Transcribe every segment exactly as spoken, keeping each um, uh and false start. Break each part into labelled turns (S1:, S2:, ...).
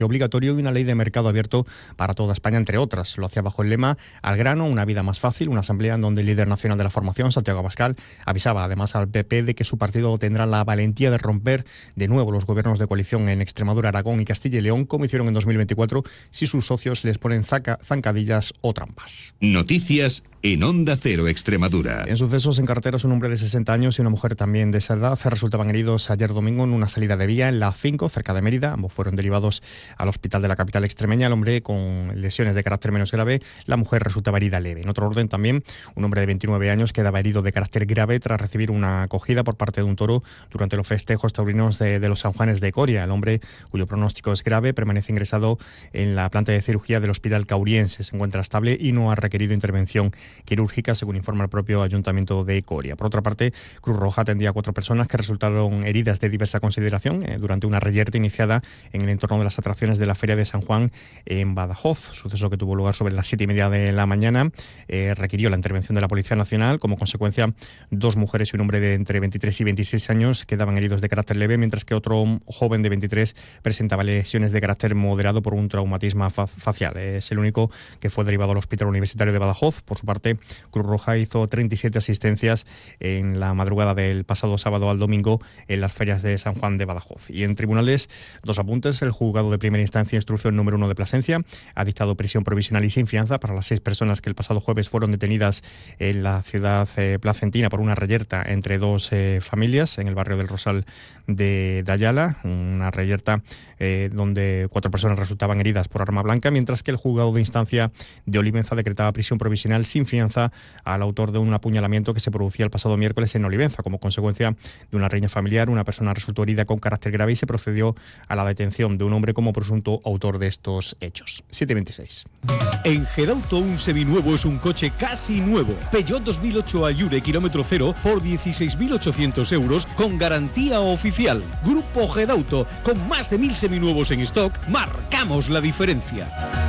S1: obligatorio y una ley de mercado abierto para toda España, entre otras. Lo hacía bajo el lema "Al grano, una vida más fácil", una asamblea en donde el líder nacional de la formación, Santiago Abascal, avisaba además al P P de que su partido tendrá la valentía de romper de nuevo los gobiernos de coalición en Extremadura, Aragón y Castilla y León, como hicieron en dos mil veinticuatro, si sus socios les ponen zaca, zancadillas o trampas.
S2: Noticias en Onda Cero Extremadura.
S1: En sucesos en carreteras, un hombre de sesenta años y una mujer también de esa edad resultaban heridos ayer domingo en una salida de vía en la A cinco, cerca de Mérida. Ambos fueron derivados al hospital de la capital extremeña. El hombre con lesiones de carácter menos grave, la mujer resultaba herida leve. En otro orden también, un hombre de veintinueve años quedaba herido de carácter grave tras recibir una acogida por parte de un toro durante los festejos taurinos de, de los San Juanes de Coria. El hombre, cuyo pronóstico es grave, permanece ingresado en la planta de cirugía del Hospital Cauriense. Se encuentra estable y no ha requerido intervención quirúrgica, según informa el propio Ayuntamiento de Coria. Por otra parte, Cruz Roja atendía a cuatro personas que resultaron heridas de diversa consideración eh, durante una reyerta iniciada en el entorno de las atracciones de la Feria de San Juan en Badajoz. Suceso que tuvo lugar sobre las siete y media de la mañana. Eh, requirió la intervención de la Policía Nacional. Como consecuencia, dos mujeres y un hombre de entre veintitrés y veintiséis años quedaban heridos de carácter leve, mientras que otro joven de veintitrés presentaba lesiones de carácter moderado por un traumatismo fa- facial. Es el único que fue derivado al Hospital Universitario de Badajoz. Por su parte, Cruz Roja hizo treinta y siete asistencias en la madrugada del pasado sábado al domingo en las ferias de San Juan de Badajoz. Y en tribunales, dos apuntes. El juzgado de primera instancia, instrucción número uno de Plasencia, ha dictado prisión provisional y sin fianza para las seis personas que el pasado jueves fueron detenidas en la ciudad eh, placentina por una reyerta entre dos eh, familias en el barrio del Rosal de, de Ayala. Una reyerta eh, donde cuatro personas resultaban heridas por arma blanca, mientras que el juzgado de instancia de Olivenza decretaba prisión provisional sin fianza al autor de un apuñalamiento que se producía el pasado miércoles en Olivenza. Como consecuencia de una riña familiar, una persona resultó herida con carácter grave y se procedió a la detención de un hombre como presunto autor de estos hechos. siete veintiséis.
S3: En Gedauto, un seminuevo es un coche casi nuevo. Peugeot dos mil ocho Ayure kilómetro cero por dieciséis mil ochocientos euros con garantía oficial. Grupo Gedauto, con más de mil seminuevos en stock, marcamos la diferencia.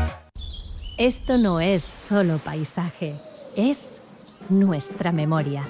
S4: Esto no es solo paisaje, es nuestra memoria.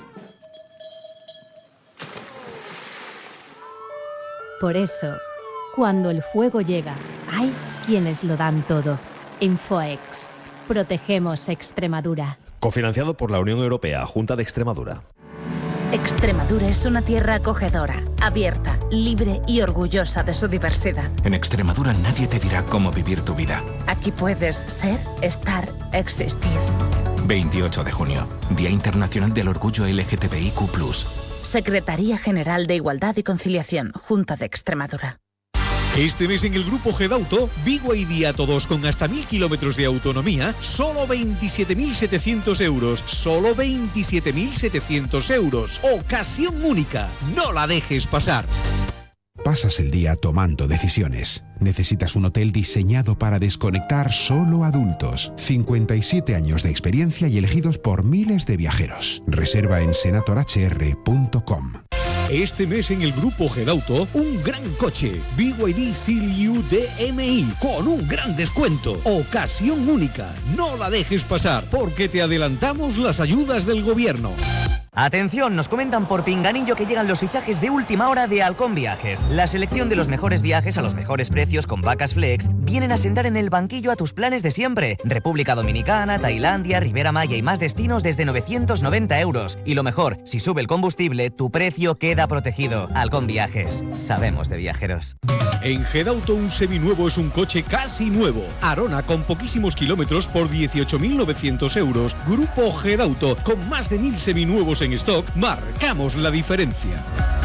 S4: Por eso, cuando el fuego llega, hay quienes lo dan todo. Infoex. Protegemos Extremadura.
S5: Cofinanciado por la Unión Europea, Junta de Extremadura.
S6: Extremadura es una tierra acogedora, abierta, libre y orgullosa de su diversidad.
S7: En Extremadura nadie te dirá cómo vivir tu vida.
S6: Aquí puedes ser, estar, existir.
S7: veintiocho de junio, Día Internacional del Orgullo L G T B I Q plus.
S6: Secretaría General de Igualdad y Conciliación, Junta de Extremadura.
S3: Este mes en el Grupo Gedauto, B Y D A todos con hasta mil kilómetros de autonomía, solo veintisiete mil setecientos euros. Solo veintisiete mil setecientos euros. Ocasión única. No la dejes pasar.
S8: Pasas el día tomando decisiones. Necesitas un hotel diseñado para desconectar solo adultos. cincuenta y siete años de experiencia y elegidos por miles de viajeros. Reserva en senator h r punto com.
S3: Este mes en el Grupo Gedauto, un gran coche, B Y D Seal U D M I, con un gran descuento. Ocasión única, no la dejes pasar, porque te adelantamos las ayudas del gobierno.
S9: Atención, nos comentan por Pinganillo que llegan los fichajes de última hora de Halcón Viajes. La selección de los mejores viajes a los mejores precios con vacas flex vienen a sentar en el banquillo a tus planes de siempre. República Dominicana, Tailandia, Ribera Maya y más destinos desde novecientos noventa euros. Y lo mejor, si sube el combustible, tu precio queda protegido. Halcón Viajes, sabemos de viajeros.
S3: En Gedauto, un seminuevo es un coche casi nuevo. Arona con poquísimos kilómetros por dieciocho mil novecientos euros. Grupo Gedauto, con más de mil seminuevos en stock, marcamos la diferencia.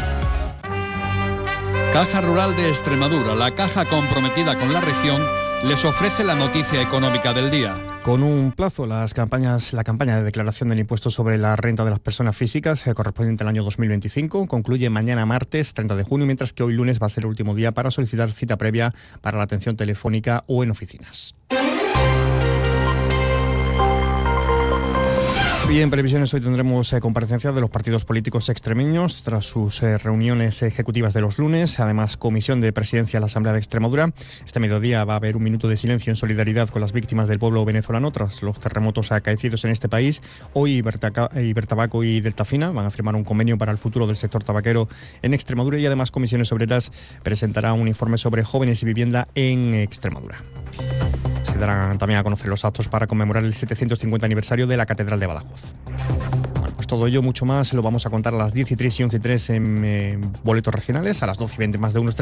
S10: Caja Rural de Extremadura, la caja comprometida con la región, les ofrece la noticia económica del día.
S1: Con un plazo, las campañas, la campaña de declaración del impuesto sobre la renta de las personas físicas eh, correspondiente al año dos mil veinticinco concluye mañana martes treinta de junio, mientras que hoy lunes va a ser el último día para solicitar cita previa para la atención telefónica o en oficinas. Y en previsiones hoy tendremos eh, comparecencia de los partidos políticos extremeños tras sus eh, reuniones ejecutivas de los lunes. Además, comisión de presidencia de la Asamblea de Extremadura. Este mediodía va a haber un minuto de silencio en solidaridad con las víctimas del pueblo venezolano tras los terremotos acaecidos en este país. Hoy Ibertabaco y Deltafina van a firmar un convenio para el futuro del sector tabaquero en Extremadura y además Comisiones Obreras presentará un informe sobre jóvenes y vivienda en Extremadura. Se darán también a conocer los actos para conmemorar el setecientos cincuenta aniversario de la Catedral de Badajoz. Bueno, pues todo ello, mucho más, lo vamos a contar a las diez y tres y once y tres en eh, boletos regionales, a las doce y veinte más de uno.